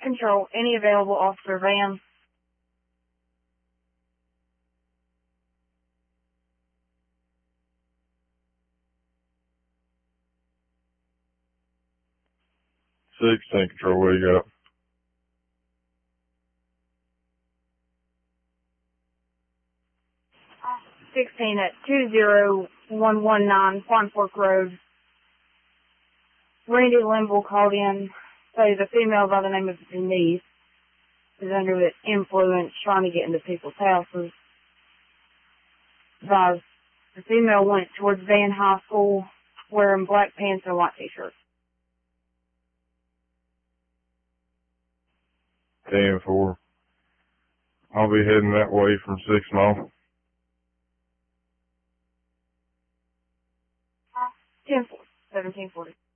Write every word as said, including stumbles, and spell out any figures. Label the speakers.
Speaker 1: Control, any available officer van?
Speaker 2: sixteen Control, what do you got?
Speaker 1: sixteen at two zero one one nine Farm Fork Road. Randy Limble called in, says a female by the name of Denise is under the influence trying to get into people's houses. Advised the female went towards Van High School wearing black pants and a white t-shirt.
Speaker 2: ten four. I'll be heading that way from Six Mile.
Speaker 1: ten four, seventeen forty.